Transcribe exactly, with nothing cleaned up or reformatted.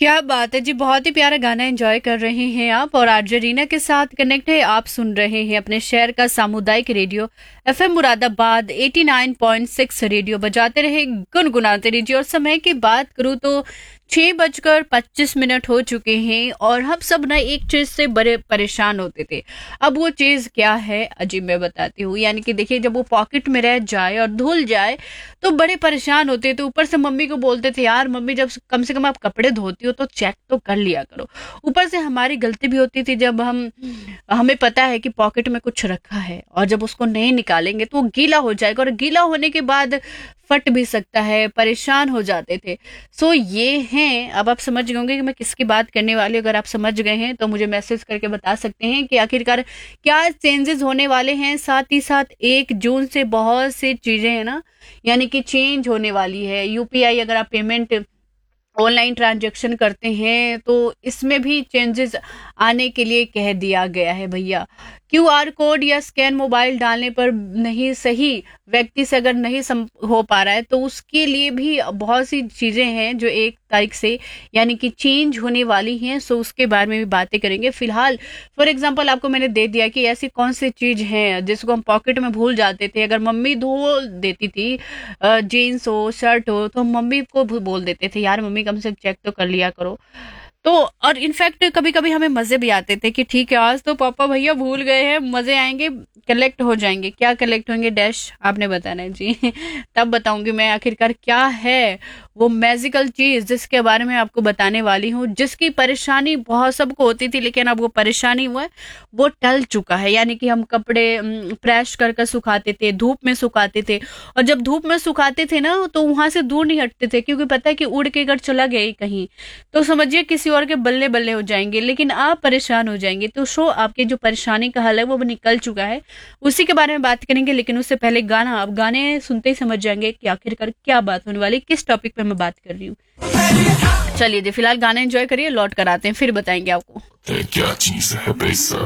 क्या बात है जी, बहुत ही प्यारा गाना एंजॉय कर रहे हैं आप और आरजे रीना के साथ कनेक्ट है। आप सुन रहे हैं अपने शहर का सामुदायिक radio FM Moradabad eighty nine point six. Radio बजाते रहे, गुनगुनाते रहिए। और समय की बात करूं तो छह बजकर पच्चीस मिनट हो चुके हैं और हम सब ना एक चीज से बड़े परेशान होते थे। अब वो चीज क्या है अजी मैं बताती हूँ। यानी कि देखिए, जब वो पॉकेट में रह जाए और धुल जाए तो बड़े परेशान होते थे। ऊपर से मम्मी को बोलते थे, यार मम्मी जब कम से कम आप कपड़े धोती हो तो चेक तो कर लिया करो। ऊपर से हमारी गलती भी होती थी, जब हम हमें पता है कि पॉकेट में कुछ रखा है और जब उसको नहीं निकालेंगे तो वो गीला हो जाएगा और गीला होने के बाद फट भी सकता है। परेशान हो जाते थे। सो ये हैं, अब आप समझ गए होंगे कि मैं किसकी बात करने वाली हूँ। अगर आप समझ गए हैं तो मुझे मैसेज करके बता सकते हैं कि आखिरकार क्या चेंजेस होने वाले हैं। साथ ही साथ एक जून से बहुत सी चीजें हैं ना, यानी कि चेंज होने वाली है। यूपीआई अगर आप पेमेंट ऑनलाइन ट्रांजैक्शन करते हैं तो इसमें भी चेंजेस आने के लिए कह दिया गया है भैया। क्यूआर कोड या स्कैन मोबाइल डालने पर नहीं, सही व्यक्ति से अगर नहीं सम हो पा रहा है तो उसके लिए भी बहुत सी चीजें हैं जो एक तारीख से यानी कि चेंज होने वाली हैं। सो उसके बारे में भी बातें करेंगे। फिलहाल फॉर एग्जांपल आपको मैंने दे दिया कि ऐसी कौन सी चीज है जिसको हम पॉकेट में भूल जाते थे। अगर मम्मी धो देती थी जीन्स हो शर्ट हो तो मम्मी को बोल देते थे, यार मम्मी कम से कम चेक तो कर लिया करो। तो और इनफैक्ट कभी कभी हमें मजे भी आते थे कि ठीक है आज तो पापा भैया भूल गए हैं, मजे आएंगे, कलेक्ट हो जाएंगे। क्या कलेक्ट होंगे डैश आपने बताना है जी। तब बताऊंगी मैं आखिरकार क्या है वो मैजिकल चीज जिसके बारे में आपको बताने वाली हूँ, जिसकी परेशानी बहुत सबको होती थी लेकिन अब वो परेशानी हुआ है वो टल चुका है। यानी कि हम कपड़े प्रेस कर कर सुखाते थे, धूप में सुखाते थे और जब धूप में सुखाते थे ना तो वहां से दूर नहीं हटते थे, क्योंकि पता है कि उड़ के अगर चला गए कहीं तो समझिए किसी और के बल्ले बल्ले हो जाएंगे, लेकिन आप परेशान हो जाएंगे। तो शो आपके जो परेशानी का हल है वो निकल चुका है, उसी के बारे में बात करेंगे। लेकिन उससे पहले गाना, आप गाने सुनते ही समझ जाएंगे कि आखिरकार क्या बात होने वाली, किस टॉपिक पे मैं बात कर रही हूँ। चलिए जी, फिलहाल गाना एंजॉय करिए, लौट कर आते हैं फिर बताएंगे आपको। क्या चीज है पैसा,